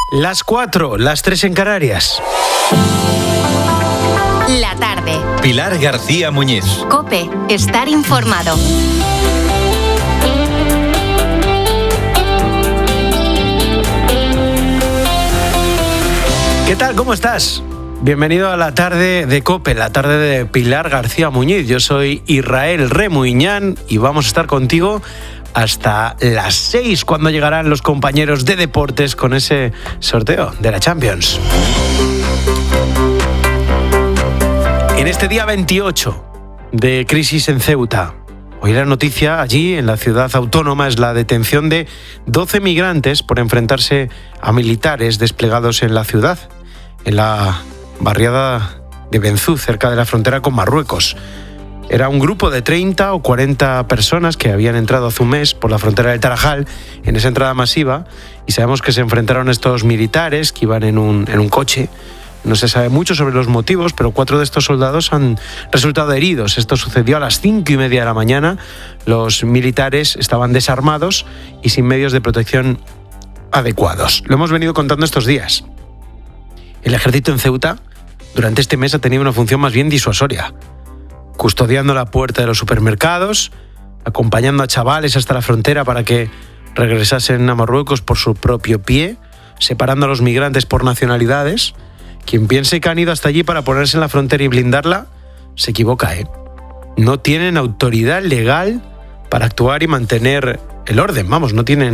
Las 4, las 3 en Canarias. La tarde. Pilar García Muñiz. COPE. Estar informado. ¿Qué tal? ¿Cómo estás? Bienvenido a la tarde de COPE, la tarde de Pilar García Muñiz. Yo soy Israel Remuiñán y vamos a estar contigo hasta las 6, cuando llegarán los compañeros de deportes con ese sorteo de la Champions. En este día 28 de crisis en Ceuta, hoy la noticia allí en la ciudad autónoma es la detención de 12 migrantes por enfrentarse a militares desplegados en la ciudad, en la barriada de Benzú, cerca de la frontera con Marruecos. Era un grupo de 30 o 40 personas que habían entrado hace un mes por la frontera del Tarajal en esa entrada masiva, y sabemos que se enfrentaron estos militares que iban en un coche. No se sabe mucho sobre los motivos, pero 4 de estos soldados han resultado heridos. Esto sucedió a las 5:30 de la mañana. Los militares estaban desarmados y sin medios de protección adecuados. Lo hemos venido contando estos días. El ejército en Ceuta durante este mes ha tenido una función más bien disuasoria, custodiando la puerta de los supermercados, acompañando a chavales hasta la frontera para que regresasen a Marruecos por su propio pie, separando a los migrantes por nacionalidades. Quien piense que han ido hasta allí para ponerse en la frontera y blindarla, se equivoca, ¿eh? No tienen autoridad legal para actuar y mantener el orden, no tienen